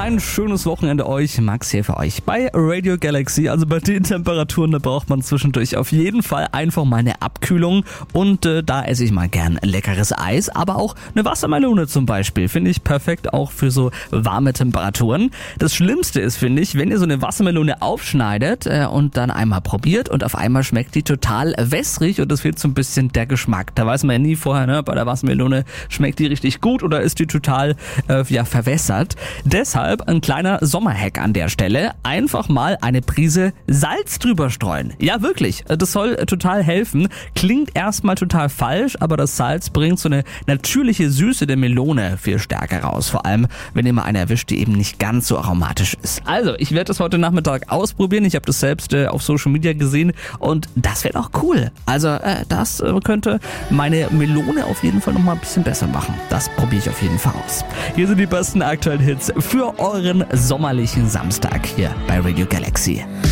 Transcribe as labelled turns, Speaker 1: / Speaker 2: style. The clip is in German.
Speaker 1: ein schönes Wochenende euch. Max hier für euch bei Radio Galaxy. Also bei den Temperaturen, da braucht man zwischendurch auf jeden Fall einfach mal eine Abkühlung. Und da esse ich mal gern leckeres Eis, aber auch eine Wassermelone zum Beispiel. Finde ich perfekt auch für so warme Temperaturen. Das Schlimmste ist, finde ich, wenn ihr so eine Wassermelone aufschneidet und dann einmal probiert und auf einmal schmeckt die total wässrig und es fehlt so ein bisschen der Geschmack. Da weiß man ja nie vorher, ne, bei der Wassermelone schmeckt die richtig gut oder ist die total verwässert. Deshalb ein kleiner Sommerhack an der Stelle. Einfach mal eine Prise Salz drüber streuen. Ja, wirklich. Das soll total helfen. Klingt erstmal total falsch, aber das Salz bringt so eine natürliche Süße der Melone viel stärker raus. Vor allem, wenn ihr mal eine erwischt, die eben nicht ganz so aromatisch ist. Also, ich werde das heute Nachmittag ausprobieren. Ich habe das selbst auf Social Media gesehen und das wird auch cool. Also, das könnte meine Melone auf jeden Fall nochmal ein bisschen besser machen. Das probiere ich auf jeden Fall aus. Hier sind die besten aktuellen Hits für euren sommerlichen Samstag hier bei Radio Galaxy.